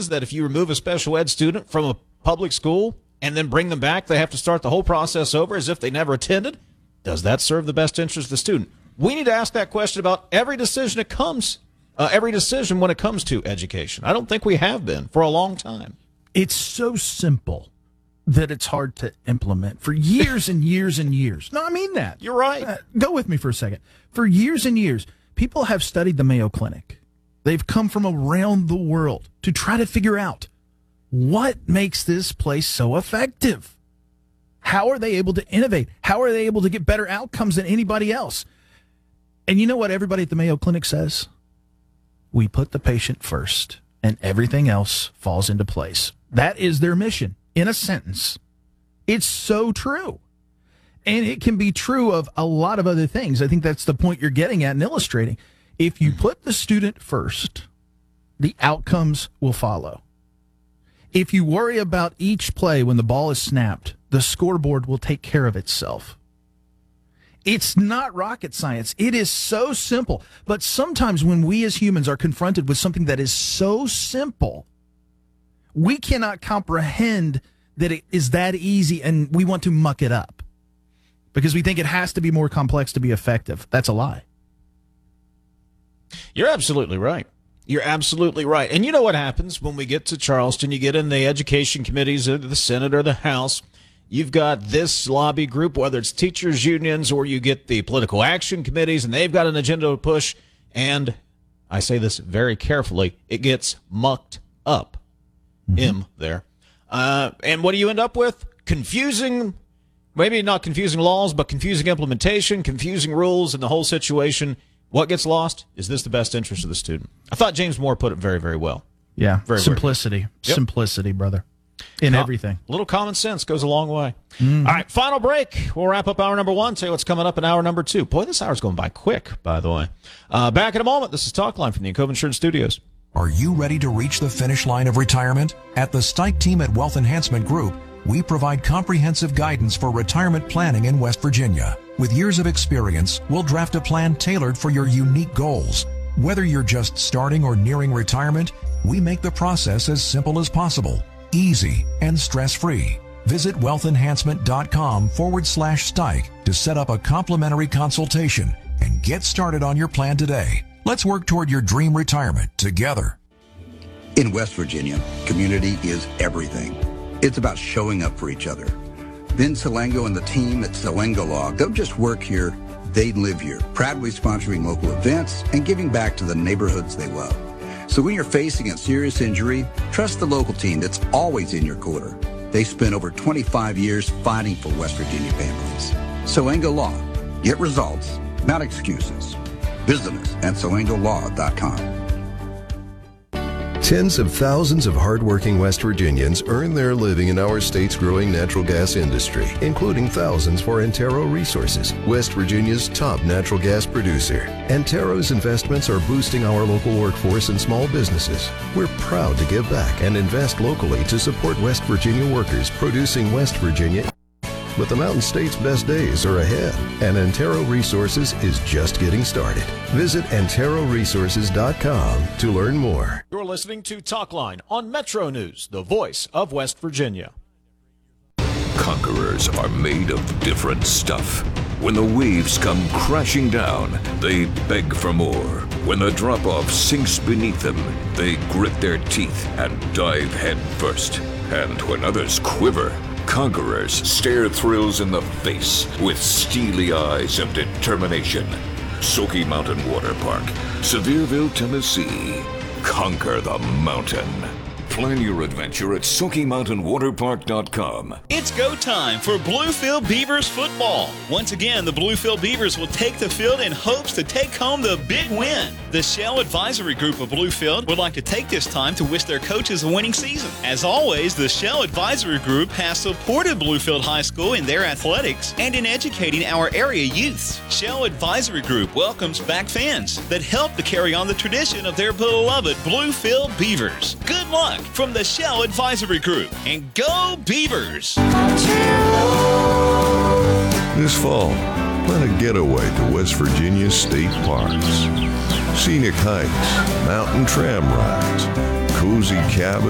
is that if you remove a special ed student from a public school and then bring them back, they have to start the whole process over as if they never attended? Does that serve the best interest of the student? We need to ask that question about every decision when it comes to education. I don't think we have been for a long time. It's so simple that it's hard to implement for years and years and years. No, I mean that. You're right. Go with me for a second. For years and years, people have studied the Mayo Clinic. They've come from around the world to try to figure out what makes this place so effective. How are they able to innovate? How are they able to get better outcomes than anybody else? And you know what everybody at the Mayo Clinic says? We put the patient first, and everything else falls into place. That is their mission, in a sentence. It's so true. And it can be true of a lot of other things. I think that's the point you're getting at and illustrating. If you put the student first, the outcomes will follow. If you worry about each play when the ball is snapped, the scoreboard will take care of itself. It's not rocket science. It is so simple. But sometimes when we as humans are confronted with something that is so simple, we cannot comprehend that it is that easy, and we want to muck it up because we think it has to be more complex to be effective. That's a lie. You're absolutely right. You're absolutely right. And you know what happens when we get to Charleston? You get in the education committees of the Senate or the House. You've got this lobby group, whether it's teachers' unions or you get the political action committees, and they've got an agenda to push. And I say this very carefully, it gets mucked up. There. And what do you end up with? Confusing, maybe not confusing laws, but confusing implementation, confusing rules, and the whole situation. What gets lost? Is this the best interest of the student? I thought James Moore put it very, very well. Yeah, very simplicity. Yep. Simplicity, brother, in everything. A little common sense goes a long way. All right, final break. We'll wrap up hour number one, tell you what's coming up in hour number two. Boy, this hour's going by quick, by the way. Back in a moment. This is Talkline from the Encova Insurance Studios. Are you ready to reach the finish line of retirement? At the Stike team at Wealth Enhancement Group, we provide comprehensive guidance for retirement planning in West Virginia. With years of experience, we'll draft a plan tailored for your unique goals. Whether you're just starting or nearing retirement, we make the process as simple as possible, easy, and stress-free. Visit wealthenhancement.com/Stike to set up a complimentary consultation and get started on your plan today. Let's work toward your dream retirement together. In West Virginia, community is everything. It's about showing up for each other. Vin Salengo and the team at Salengo Law don't just work here, they live here, proudly sponsoring local events and giving back to the neighborhoods they love. So when you're facing a serious injury, trust the local team that's always in your corner. They spent over 25 years fighting for West Virginia families. Salengo Law. Get results, not excuses. Visit us at salengolaw.com. Tens of thousands of hardworking West Virginians earn their living in our state's growing natural gas industry, including thousands for Antero Resources, West Virginia's top natural gas producer. Antero's investments are boosting our local workforce and small businesses. We're proud to give back and invest locally to support West Virginia workers producing West Virginia. But the Mountain State's best days are ahead, and Antero Resources is just getting started. Visit AnteroResources.com to learn more. You're listening to Talkline on Metro News, the voice of West Virginia. Conquerors are made of different stuff. When the waves come crashing down, they beg for more. When the drop-off sinks beneath them, they grit their teeth and dive head first. And when others quiver, conquerors stare thrills in the face with steely eyes of determination. Smoky Mountain Water Park, Sevierville, Tennessee. Conquer the mountain. Plan your adventure at SmokyMountainWaterPark.com. It's go time for Bluefield Beavers football. Once again, the Bluefield Beavers will take the field in hopes to take home the big win. The Shell Advisory Group of Bluefield would like to take this time to wish their coaches a winning season. As always, the Shell Advisory Group has supported Bluefield High School in their athletics and in educating our area youths. Shell Advisory Group welcomes back fans that help to carry on the tradition of their beloved Bluefield Beavers. Good luck from the Shell Advisory Group, and go Beavers! This fall, plan a getaway to West Virginia state parks. Scenic hikes, mountain tram rides, cozy cabins,